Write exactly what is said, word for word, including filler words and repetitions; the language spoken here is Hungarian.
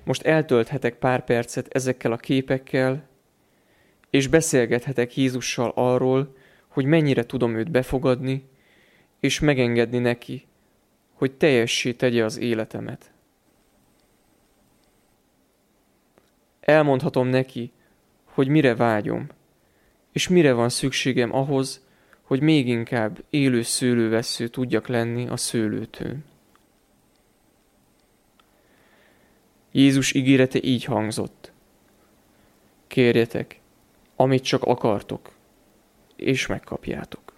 most eltölthetek pár percet ezekkel a képekkel, és beszélgethetek Jézussal arról, hogy mennyire tudom őt befogadni, és megengedni neki, hogy teljessé tegye az életemet. Elmondhatom neki, hogy mire vágyom, és mire van szükségem ahhoz, hogy még inkább élő szőlővessző tudjak lenni a szőlőtőn. Jézus ígérete így hangzott. Kérjetek, amit csak akartok, és megkapjátok.